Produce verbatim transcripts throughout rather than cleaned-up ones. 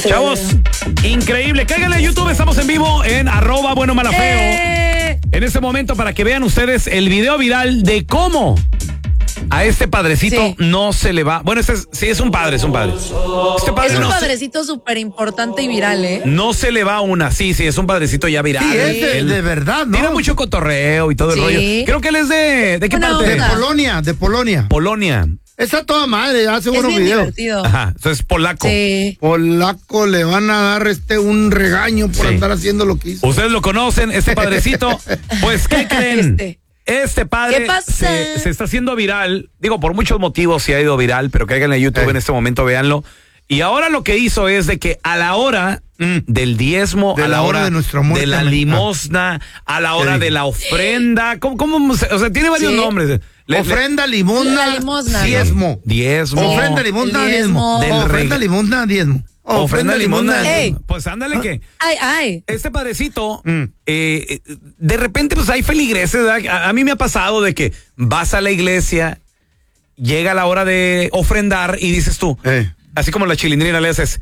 Chavos, increíble. Cáiganle a YouTube, estamos en vivo en arroba bueno mala feo. Eh. En este momento para que vean ustedes el video viral de cómo a este padrecito Sí. no se le va. Bueno, este es, sí es un padre, es un padre. Este padre Es un no, se, padrecito súper importante y viral, ¿eh? no se le va una. Sí, sí, es un padrecito ya viral. Sí, es de, Él de verdad, ¿no? Tiene mucho cotorreo y todo el Sí. rollo. Creo que él es de... ¿De qué Buena parte? De onda. Polonia, de Polonia. Polonia. Esa toda madre, hace Es buenos bien videos. divertido. Ajá, entonces polaco. Sí. Polaco le van a dar este un regaño por Sí. andar haciendo lo que hizo. Ustedes lo conocen, este padrecito. Pues, ¿qué creen? Este. Este padre ¿Qué pasa? se, se está haciendo viral. Digo, por muchos motivos se ha ido viral, pero cáiganle a YouTube Eh. en este momento, véanlo. Y ahora lo que hizo es de que a la hora mm, del diezmo, De a la la hora hora de nuestra muerte, de la man. limosna, a la hora Sí. de la ofrenda, ¿cómo, cómo se- o sea, tiene varios Sí. nombres. Le- le- Ofrenda, limosna, La limosna. diezmo. Diezmo. Ofrenda, limosna, el diezmo. diezmo. Del Ofrenda, reg- limosna, diezmo. Ofrenda, limosna. Ey. Pues ándale que Ay, ay. este padrecito, Mm. eh, eh, de repente, pues hay feligreses, ¿verdad? A, a mí me ha pasado de que vas a la iglesia, llega la hora de ofrendar y dices tú, Eh. así como la chilindrina le haces,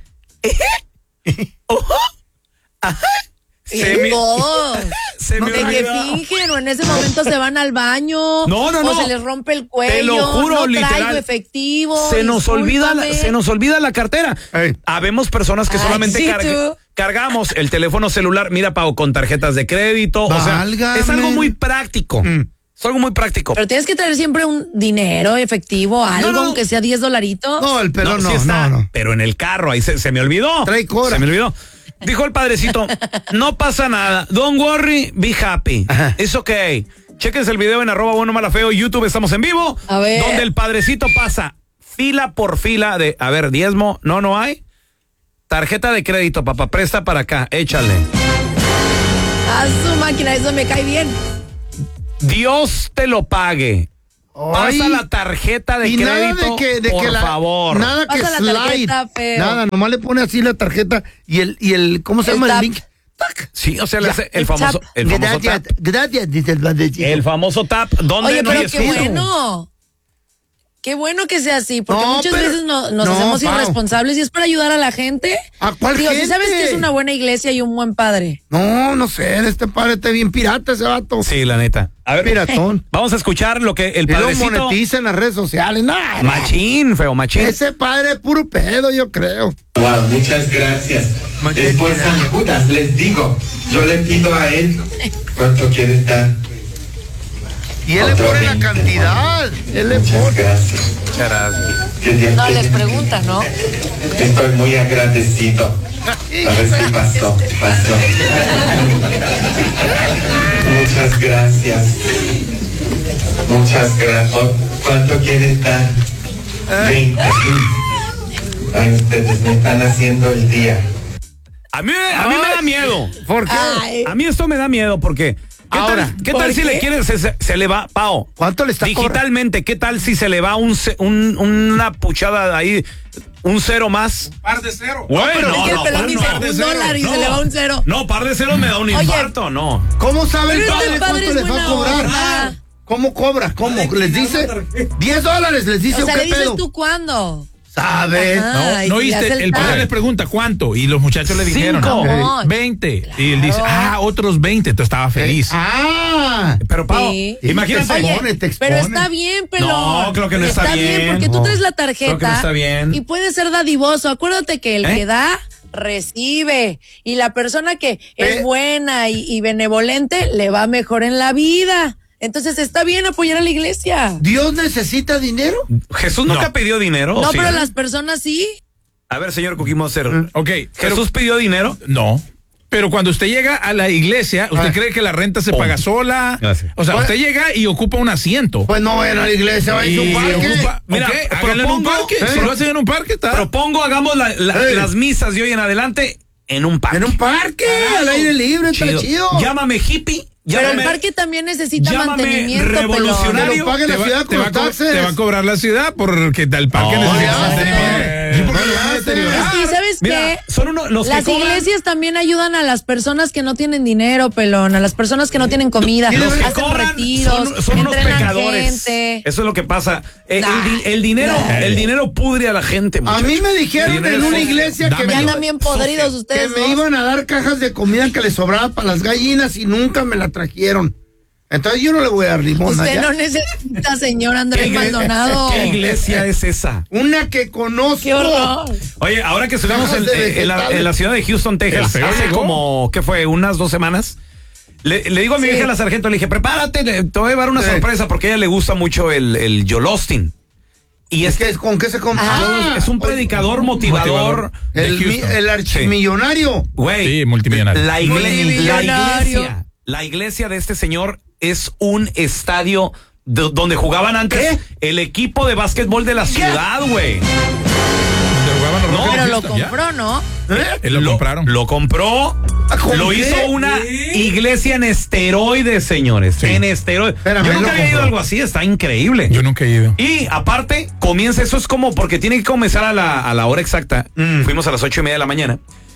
"Eje, ojo, ajá". Se me, Todos. se me De que olvidó. fingen o en ese momento se van al baño. No, no, no. O se les rompe el cuello. Te lo juro, no literal. traigo efectivo. Se nos olvida, la, discúlpame. se nos olvida la cartera. Ey. Habemos personas que Ay, solamente sí, carga- tú. cargamos el teléfono celular, mira, Pau, con tarjetas de crédito. O sea, Válgame. es algo muy práctico. Mm. Es algo muy práctico. Pero tienes que traer siempre un dinero efectivo, algo, no. aunque sea diez dolaritos. No, el pelón no, sí está, no, no. pero en el carro, ahí se, se me olvidó. Trae cora. Se me olvidó. Dijo el padrecito, no pasa nada. Don't worry, be happy. Ajá. It's okay. Chéquense el video en arroba bueno mala feo, YouTube, estamos en vivo. A ver. Donde el padrecito pasa fila por fila de, a ver, diezmo, no, no hay. Tarjeta de crédito, papá, presta para acá, échale. A su máquina, eso me cae bien. Dios te lo pague. Ay. Pasa la tarjeta de Y crédito, nada de que, de por que la, favor. nada que Pasa la slide, tarjeta, feo. nada, nomás le pone así la tarjeta y el, y el, ¿cómo se El llama tap. el link? ¡Tac! Sí, o sea, le Ya, hace el el famoso, tap. el famoso Gracias, tap. gracias, dice el padrecito. El famoso tap, ¿dónde Oye, no pero hay qué excusa? bueno. Qué bueno que sea así, porque No, muchas pero- veces no- nos no, hacemos Pau. irresponsables y es para ayudar a la gente. ¿A cuál Digo, si gente? sabes que es una buena iglesia y un buen padre. No, no sé, este padre está bien pirata ese vato. Sí, la neta. A ver, Piratón. vamos a escuchar lo que el Y lo padrecito. monetiza en las redes sociales. Nah, Machín, feo, machín. ese padre es puro pedo, yo creo. Wow, muchas gracias. Después San Judas, les digo, yo le pido a él cuánto quiere dar. Y él le Otro pone la veinte. cantidad. Él le Muchas pone. gracias. Muchas gracias. Que Dios No, te les bendiga. pregunta, ¿no? Estoy muy agradecido. A ver si pasó, pasó. Muchas gracias. Muchas gracias. ¿Cuánto quieres dar? veinte. Ay, ustedes me están haciendo el día. A mí, a mí me da miedo. ¿Por qué? Ay. A mí esto me da miedo porque. ¿Qué Ahora, tal, ¿qué ¿por tal si qué? le quieres, se, se- se le va, Pao? ¿Cuánto le está cobrando? Digitalmente, ¿qué tal si se le va un, ce- un- una puchada ahí, un cero más? Par de cero. Bueno, pero es que el no, pelón par- dice no, un dólar y se le va un cero. No, par de ceros me da un Oye. infarto, no. ¿Cómo sabe el Pero padre este padre cuánto es les va a buena cobrar? onda. ¿Cómo cobra? ¿Cómo? ¿Les dice? diez dólares, les dice, O sea, ¿qué le dices pedo? tú cuándo. ¿Sabes? Ajá. No, Ay, no si le hace oíste, el el padre tap. les pregunta cuánto y los muchachos le dijeron Cinco. "Ah, veinte y él dice, ah, otros veinte, entonces estaba feliz. Ah. Pero, Pao, Sí. imagínate. Te Oye, expone, te expone. pero está bien, pelón. No, creo que no está bien. porque tú No. traes la Creo tarjeta que no está bien. y puede ser dadivoso. Acuérdate que el ¿Eh? que da, recibe. Y la persona que es Eh. buena y, y benevolente, le va mejor en la vida. Entonces está bien apoyar a la iglesia. ¿Dios necesita dinero? Jesús nunca No. pidió dinero. ¿o No, sí? pero las personas sí. A ver, señor Coquimoser. Ok, pero- ¿Jesús pidió dinero? no. Pero cuando usted llega a la iglesia, ¿usted Ah. cree que la renta se Oh. paga sola? Gracias. O sea, Pues- usted llega y ocupa un asiento. Pues no vayan a la iglesia, vayan a y un parque. ocupa, Mira, ok, háganlo en un propongo- parque. ¿eh? Si lo hacen en un parque, está. Propongo, hagamos la- la- Ey. las misas de hoy en adelante en un parque. En un parque, al aire libre, está chido. Llámame hippie. Pero Llámame, el parque también necesita llámame mantenimiento, revolucionario. Que lo pague te la va, ciudad te con va los a co- taxes. te va a cobrar la ciudad porque el parque No, necesita ya sé. mantenimiento. Sí, porque No lo lo van a hace. exterior. Es que, ¿sabes Mira, qué? son uno, los Las que cobran- iglesias también ayudan a las personas que no tienen dinero, pelón, a las personas que no tienen comida, Y los que hacen cobran retiros, son, son unos entrenan pecadores. gente. Eso es lo que pasa. El, Nah. el di- el dinero, Nah. el dinero pudre a la gente. A muchacho. mí me dijeron Dinero en una es- iglesia que Dame. me, Ya iba- andan bien podridos que ustedes me dos. iban a dar cajas de comida que les sobraba para las gallinas y nunca me la trajeron. Entonces yo no le voy a dar limón Usted allá. no necesita, señor ¿Qué, Andrés igle- Maldonado. ¿Qué iglesia es esa? Una que conozco. ¡Qué horror! Oye, ahora que estuvimos en, Cajas de en la, vegetales. en la ciudad de Houston, Texas, El feo hace llegó. como, ¿qué fue? Unas dos semanas. Le, le digo a mi Sí. hija, la sargento, le dije, prepárate, le- te voy a llevar una Sí. sorpresa porque a ella le gusta mucho el, el Joel Osteen. Y ¿Es es que, ¿Con qué se compra? Ah. es un predicador motivador. de el, mi- Houston. el archimillonario. Güey, Sí, multimillonario. La, igle- la Multimillonario. iglesia, la iglesia de este señor es un estadio de- donde jugaban antes ¿Qué? el equipo de básquetbol de la ciudad, güey. Donde jugaban los No, Rockets de Pero lo Houston, ya. compró, ¿no? ¿Eh? Él lo, compraron. Lo compró. Ah, ¿con Lo qué? hizo una iglesia en esteroides, señores. Sí. En esteroides. Espérame, Yo él nunca lo había ido a compró. algo así, está increíble. Yo nunca he ido. Y aparte, comienza, eso es como, porque tiene que comenzar a la, a la hora exacta. Mm. Fuimos a las ocho y media de la mañana.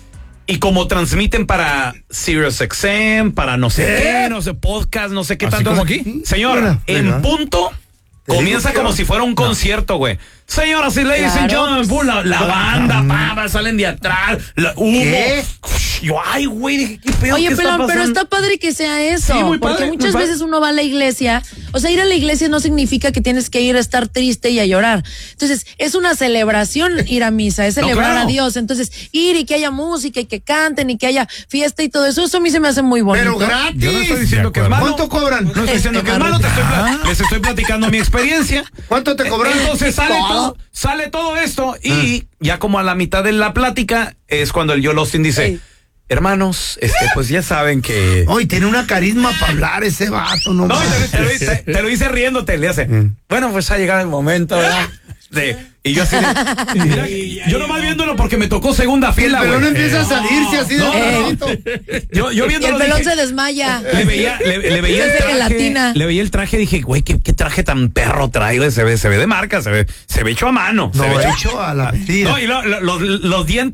Y como transmiten para Sirius X M, para no sé ¿Qué? qué, no sé, podcast, no sé qué ¿Así tanto. como aquí? Señor, Mira, en mira. punto, Te comienza digo que como no. si fuera un concierto, güey. Señoras y ladies and Claro. gentlemen, pum, la, la banda, pa, salen de atrás, la, humo. ¿Qué? Yo, ay, güey, dije, qué pedo. Oye, ¿qué está pelón, pero pasando? está padre que sea eso. Sí, muy porque padre, muchas muy padre. veces uno va a la iglesia. O sea, ir a la iglesia no significa que tienes que ir a estar triste y a llorar. Entonces, es una celebración ir a misa, es No, celebrar claro. a Dios. Entonces, ir y que haya música y que canten y que haya fiesta y todo eso, eso a mí se me hace muy bonito. Pero gratis. Yo no estoy diciendo que es malo. ¿Cuánto cobran? No estoy diciendo que es malo, te estoy pla- les estoy platicando mi experiencia. ¿Cuánto te cobran? Entonces sale Todo. todo, sale todo esto y ya como a la mitad de la plática es cuando el Joel Osteen dice, Ey. hermanos, este, pues ya saben que... Hoy tiene una carisma para hablar ese vato, no, No, mames. te, te- te- te lo hice riéndote, le hace. Bueno, pues ha llegado el momento, ¿verdad? De- y yo así de, mira, yo nomás viéndolo porque me tocó segunda El fila, pelón güey. empieza a salirse así de No, pedacito. Yo, yo Y el viéndolo pelón dije, se desmaya. le veía, le, le veía el Es de traje, gelatina. le veía el traje y dije, güey, ¿qué, qué traje tan perro trae, güey? Se ve, se ve de marca, se ve, se ve hecho a mano. No, se ve hecho a la medida. No, y lo- lo- los, los dientes